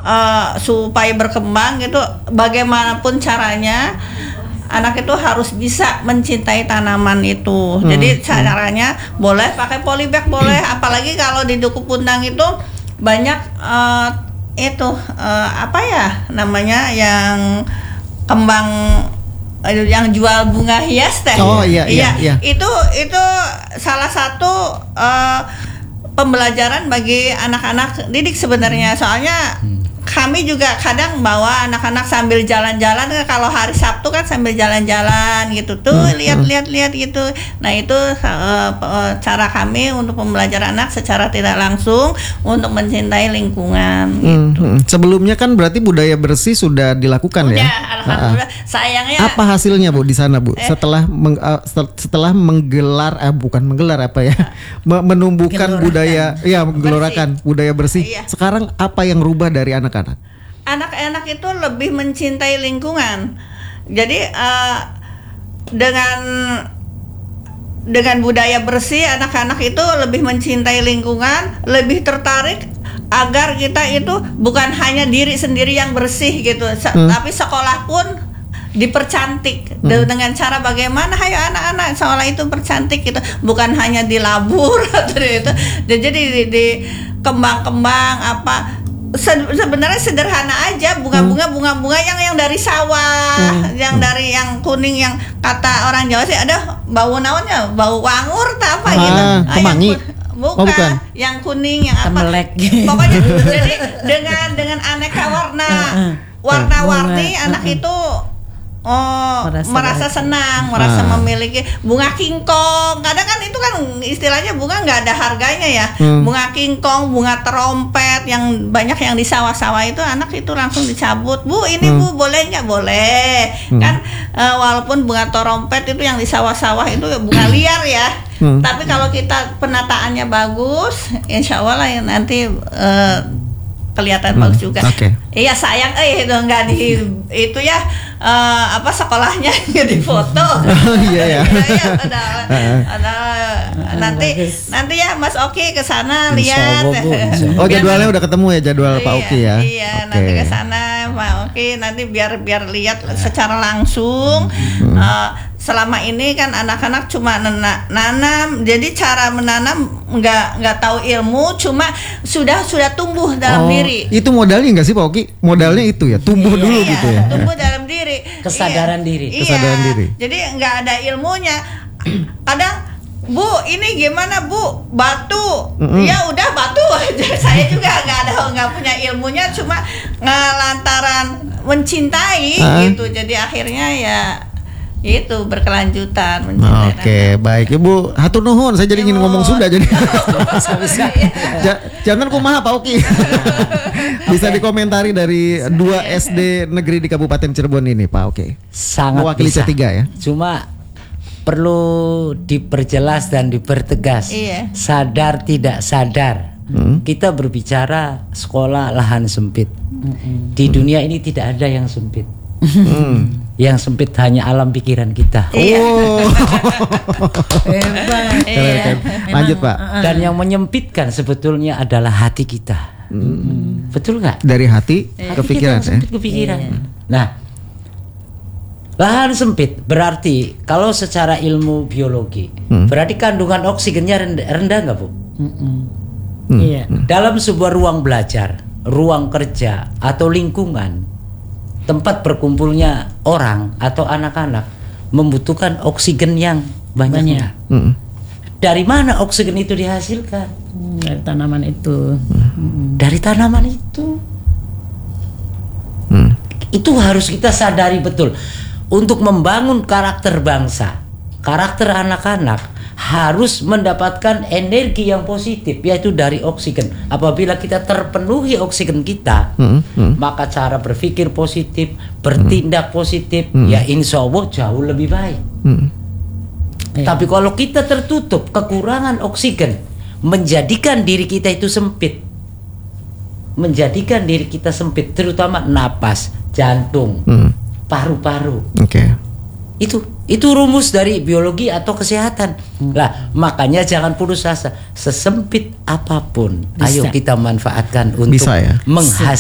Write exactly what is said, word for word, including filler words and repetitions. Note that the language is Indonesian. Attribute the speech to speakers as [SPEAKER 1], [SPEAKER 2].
[SPEAKER 1] uh, supaya berkembang gitu, bagaimanapun caranya anak itu harus bisa mencintai tanaman itu. Hmm. Jadi caranya boleh pakai polybag boleh, apalagi kalau di Duku Pundang itu banyak uh, itu uh, apa ya namanya yang kembang uh, yang jual bunga hias teh.
[SPEAKER 2] Oh iya iya. iya.
[SPEAKER 1] Itu itu salah satu uh, pembelajaran bagi anak-anak didik sebenarnya. Soalnya hmm. kami juga kadang bawa anak-anak sambil jalan-jalan, kalau hari Sabtu kan sambil jalan-jalan gitu tuh, hmm, lihat-lihat-lihat gitu. Nah itu uh, cara kami untuk pembelajaran anak secara tidak langsung untuk mencintai lingkungan gitu.
[SPEAKER 2] Hmm, sebelumnya kan berarti budaya bersih sudah dilakukan
[SPEAKER 1] Udah,
[SPEAKER 2] ya?
[SPEAKER 1] Alhamdulillah. Ah. Sayangnya
[SPEAKER 2] apa hasilnya Bu di sana Bu? Eh. Setelah meng, uh, setelah menggelar, eh, bukan menggelar apa ya? menumbuhkan Gelorakan. budaya, ya menggelorakan bersih. budaya bersih. Iya. Sekarang apa yang rubah dari anak anak?
[SPEAKER 1] Anak-anak itu lebih mencintai lingkungan. Jadi uh, dengan dengan budaya bersih, anak-anak itu lebih mencintai lingkungan, lebih tertarik agar kita itu bukan hanya diri sendiri yang bersih gitu, hmm. tapi sekolah pun dipercantik hmm. dengan cara bagaimana hayo anak-anak sekolah itu percantik gitu, bukan hanya dilabur atau itu. Jadi di, di kembang-kembang apa sebenarnya sederhana aja, bunga-bunga bunga-bunga yang yang dari sawah, hmm. yang dari yang kuning, yang kata orang Jawa sih ada bau naonnya, bau wangur tak apa
[SPEAKER 2] ah,
[SPEAKER 1] gitu.
[SPEAKER 2] Kemangi.
[SPEAKER 1] Bukan,
[SPEAKER 2] oh, bukan,
[SPEAKER 1] yang kuning, yang apa?
[SPEAKER 3] Temelek.
[SPEAKER 1] Pokoknya jadi dengan dengan aneka warna, warna-warni anak itu oh merasa, merasa senang, merasa ah. memiliki bunga kingkong. Kadang kan itu kan istilahnya bunga nggak ada harganya ya. Hmm. Bunga kingkong, bunga terompet yang banyak yang di sawah-sawah itu anak itu langsung dicabut. Bu, ini hmm. Bu boleh nggak? Boleh. Hmm. Kan uh, walaupun bunga terompet itu yang di sawah-sawah itu bunga liar ya. Hmm. Tapi kalau kita penataannya bagus, insya Allah lah nanti uh, kelihatan hmm. bagus juga.
[SPEAKER 2] Okay.
[SPEAKER 1] Iya sayang, eh itu nggak di itu ya uh, apa sekolahnya nggak di foto.
[SPEAKER 2] Oh iya ya.
[SPEAKER 1] ya ada, ada, nanti nanti ya Mas Oki ke sana lihat.
[SPEAKER 2] Oh jadwalnya udah ketemu ya jadwal Pak Oki ya.
[SPEAKER 1] Iya okay. Nanti ke sana Pak Oki nanti biar biar lihat secara langsung. Hmm. Uh, selama ini kan anak-anak cuma nana, nanam, jadi cara menanam nggak nggak tahu ilmu, cuma sudah sudah tumbuh dalam
[SPEAKER 2] oh,
[SPEAKER 1] diri.
[SPEAKER 2] Itu modalnya nggak sih Pak Oki? Modalnya itu ya, tumbuh
[SPEAKER 1] iya,
[SPEAKER 2] dulu
[SPEAKER 1] iya,
[SPEAKER 2] gitu ya.
[SPEAKER 1] Tumbuh dalam diri.
[SPEAKER 3] Kesadaran
[SPEAKER 1] iya,
[SPEAKER 3] diri.
[SPEAKER 1] Iya,
[SPEAKER 2] Kesadaran diri.
[SPEAKER 1] Jadi nggak ada ilmunya. Kadang Bu, ini gimana Bu? Batu, mm-hmm. ya udah batu aja. Saya juga nggak ada nggak punya ilmunya, cuma ngelantaran mencintai uh-huh. gitu. Jadi akhirnya ya itu berkelanjutan.
[SPEAKER 2] Oke, okay, baik Ibu. Hatur nuhun, saya jadi ingin ngomong Sunda jadi. Jangan kumaha Pak Oki. Bisa dikomentari dari dua S D negeri di Kabupaten Cirebon ini Pak Oki.
[SPEAKER 3] Sangat
[SPEAKER 2] mewakili
[SPEAKER 3] bisa.
[SPEAKER 2] C tiga ya.
[SPEAKER 3] Cuma perlu diperjelas dan dipertegas.
[SPEAKER 1] Iya.
[SPEAKER 3] Sadar tidak sadar. Hmm. Kita berbicara sekolah lahan sempit. Hmm. Di dunia ini tidak ada yang sempit. Hmm. Yang sempit hanya alam pikiran kita.
[SPEAKER 2] Oh.
[SPEAKER 3] Hebat.
[SPEAKER 2] Iya. Lanjut Pak.
[SPEAKER 3] Dan yang menyempitkan sebetulnya adalah hati kita. Hmm. Betul nggak?
[SPEAKER 2] Dari hati
[SPEAKER 3] eh,
[SPEAKER 2] ke pikiran.
[SPEAKER 3] Sempit ke pikiran. Iya. Nah, lahan sempit berarti kalau secara ilmu biologi, hmm. berarti kandungan oksigennya rendah, rendah nggak Bu? Hmm. Iya. Dalam sebuah ruang belajar, ruang kerja atau lingkungan, tempat berkumpulnya orang atau anak-anak membutuhkan oksigen yang banyak. Hmm. Dari mana oksigen itu dihasilkan?
[SPEAKER 4] Hmm, dari tanaman itu. Hmm.
[SPEAKER 3] Dari tanaman itu. Hmm. Itu harus kita sadari betul. Untuk membangun karakter bangsa, karakter anak-anak harus mendapatkan energi yang positif, yaitu dari oksigen. Apabila kita terpenuhi oksigen kita, hmm, hmm. maka cara berpikir positif, bertindak hmm. positif, hmm. ya insya Allah jauh lebih baik. Hmm. Tapi kalau kita tertutup, kekurangan oksigen, menjadikan diri kita itu sempit, menjadikan diri kita sempit, terutama napas, jantung, hmm. paru-paru. Oke. Okay. Itu itu rumus dari biologi atau kesehatan. Hmm. Lah, makanya jangan putus asa. Sesempit apapun, bisa. Ayo kita manfaatkan untuk ya? menghasilkan